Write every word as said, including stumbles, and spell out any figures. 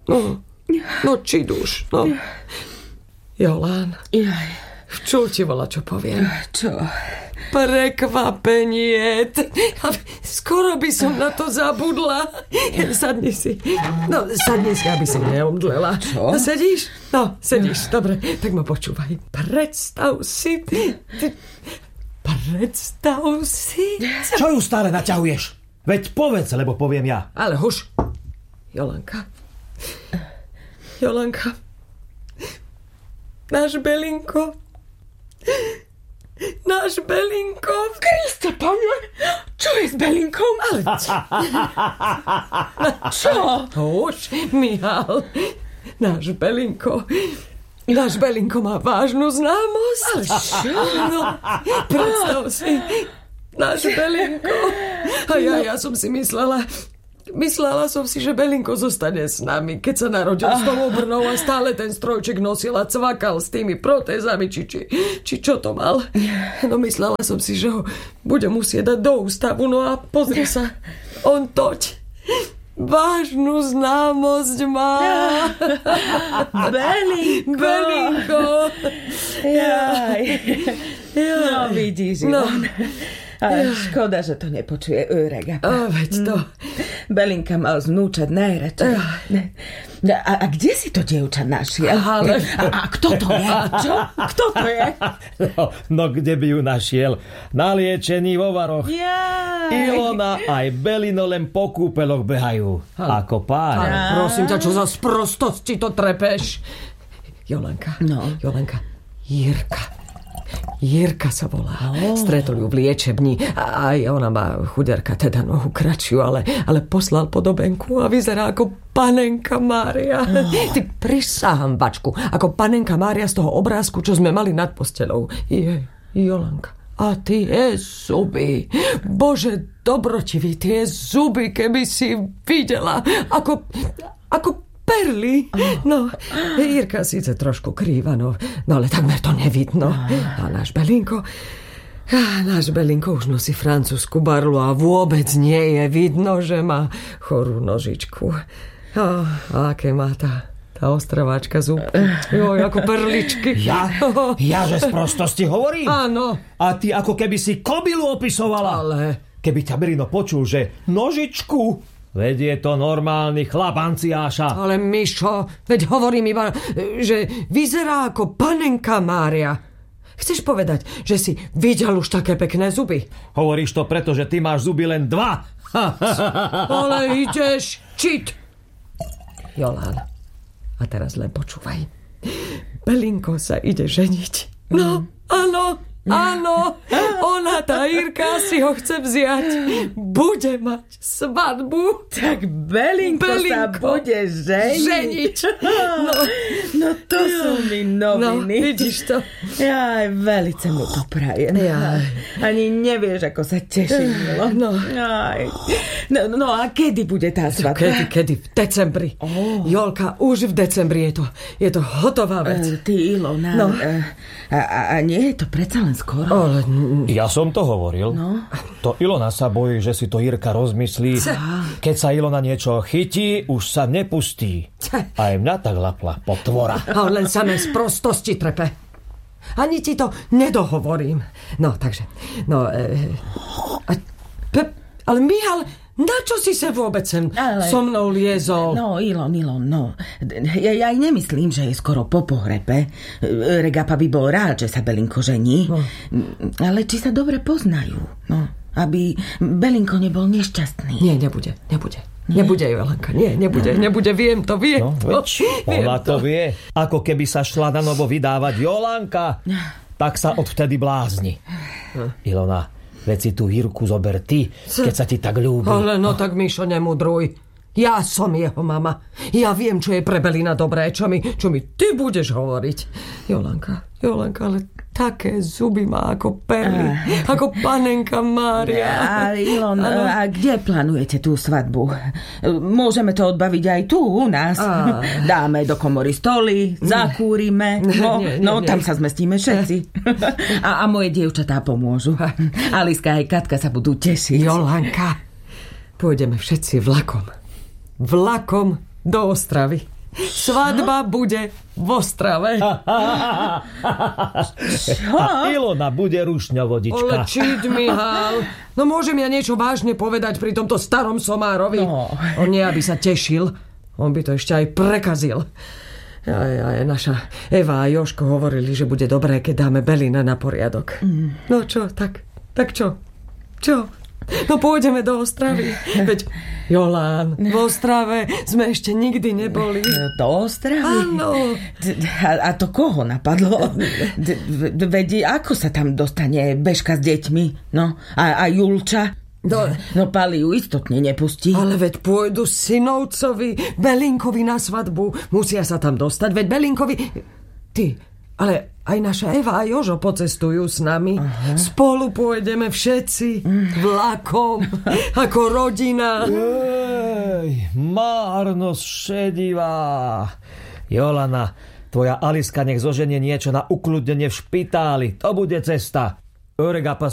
No, no či duš, no. Jolán. Jaj. Včul ti vola, čo poviem. Čo? Prekvapenie. Skoro by som na to zabudla. Sadni si. No, sadni si, aby si neomdlela. Čo? No, sedíš? No, sedíš. Dobre, tak ma počúvaj. Predstav si. Predstav si. Čo ju stále naťahuješ? Veď povedz, lebo poviem ja. Ale huš. Jolanka. Jolanka. Náš Belinko. Náš Belinko. Kriste, pane, čo je s Belinkom? Ale čo? Už, Michal. Náš Belinko. Náš Belinko má vážnu známosť. Ale čo? No, predstav si. Náš Belinko. A ja, ja som si myslela... Myslela som si, že Belinko zostane s nami, keď sa narodil s tou obrnou a stále ten strojček nosil a cvakal s tými protézami, či, či, či čo to mal. No myslela som si, že ho bude musieť dať do ústavu, no a pozri sa, on toť vážnu známosť má. Belinko. Belinko. Jaj. Jaj. No vidíš, No. Ale škoda, že to nepočuje Örega. A veď to. Belinka mal znúčať najradšej. A, a kde si to dievča našiel? Ale... A, a kto to je? Čo? Kto to je? No, no kde by ju našiel? Naliečený vo varoch. Jaj. Ilona aj Belino len po kúpeloch behajú. Ale, ako pár. Ale prosím ťa, čo za sprostosti to trepeš? Jolanka. No. Jolanka. Jirka. Jirka sa volá. Oh. Stretol ju v liečebni a aj ona má chuderka, teda nohu kratšiu, ale, ale poslal podobenku a vyzerá ako panenka Mária. Oh. Ty prisahám, bačku, ako panenka Mária z toho obrázku, čo sme mali nad posteľou. Je, Jolanka. A tie zuby. Bože, dobrotivý, tie zuby, keby si videla, ako... ako perly. No, Jirka síce trošku krýva, no, no ale takmer to nevidno. A náš Belinko, a náš Belinko už nosí francúzsku barlu a vôbec nie je vidno, že má chorú nožičku. A, a aké má tá, tá ostravačka zúbky. Joj, ako perličky. Ja? Ja, že z prostosti hovorím? Áno. A ty ako keby si kobylu opisovala. Ale... Keby ťa Belino počul, že nožičku... Veď je to normálny chlap, Anciáša. Ale Mišo, veď hovorím iba, že vyzerá ako panenka Mária. Chceš povedať, že si videl už také pekné zuby? Hovoríš to preto, že ty máš zuby len dva. Ale ideš čit. Jolán, a teraz len počúvaj. Belinko sa ide ženiť. No, áno. Áno, ona, tá Jirka, si ho chce vziať. Bude mať svadbu. Tak Belinko, Belinko sa bude ženiť. ženiť. No, no to ja. sú mi noviny. No, vidíš to. Ja velice mu to prajem. Ja. Ani nevieš, ako sa teším. No. No, no a kedy bude tá svadba? Kedy, kedy? V decembri. Oh. Jolka, už v decembri je to, je to hotová vec. Uh, ty, Ilona, no. uh, a, a, a nie je to predsa len skoro? Ale... Ja som to hovoril. No. To Ilona sa bojí, že si to Jirka rozmyslí. Keď sa Ilona niečo chytí, už sa nepustí. Aj mňa tak lapla potvora. A len samé z prostosti trepe. Ani ti to nedohovorím. No, takže... No, e, a, pe, ale Michal... Na čo si sa vôbec sem ale, so mnou liezol? No, Ilon, Ilon, no. Ja, ja aj nemyslím, že je skoro po pohrepe. Regapa by bol rád, že sa Belinko žení. No. Ale či sa dobre poznajú. No, aby Belinko nebol nešťastný. Nie, nebude, nebude. Nie? Nebude, Jolanka, nie, nebude, no. nebude, viem to, viem no, to. Viem ona to vie. Ako keby sa šla na novo vydávať Jolanka, tak sa odvtedy blázni. No. Ilona, veď si tú Jirku zober ty, keď sa ti tak ľúbi. Ale no tak, Mišo, nemudruj. Ja som jeho mama. Ja viem, čo je pre Belina dobré, čo mi, čo mi ty budeš hovoriť. Jolanka, Jolanka, ale také zuby má ako perly. Ah. Ako panenka Mária. A Ilon, a kde plánujete tú svadbu? Môžeme to odbaviť aj tu u nás. Ah. Dáme do komory stoly, zakúrime. No, nie, nie, no nie. Tam sa zmestíme všetci. A, a moje dievčatá pomôžu. Aliska aj Katka sa budú tešiť. Jolanka, pôjdeme všetci vlakom. Vlakom do Ostravy. Svadba bude v Ostrave. Čo? A Ilona bude rušňovodička. Ale čít, Mihal. No môžem ja niečo vážne povedať pri tomto starom somárovi? No. On nie, aby sa tešil. On by to ešte aj prekazil. Aj, aj naša Eva a Jožko hovorili, že bude dobré, keď dáme Belina na poriadok. Mm. No čo, tak, tak čo? Čo? No pôjdeme do Ostravy. Veď, Jolán, v Ostrave sme ešte nikdy neboli. Do Ostravy? Áno. A, a to koho napadlo? Veď ako sa tam dostane Bežka s deťmi? No, a, a Julča? No, no Pali ju istotne nepustí. Ale veď pôjdu synovcovi Belinkovi na svadbu. Musia sa tam dostať, veď Belinkovi... Ty, ale aj naša Eva a Jožo pocestujú s nami. Aha. Spolu pôjdeme všetci vlakom, ako rodina. Ej, márnosť šedivá. Jolana, tvoja Aliska nech zoženie niečo na ukľudnenie v špitáli. To bude cesta. Öreg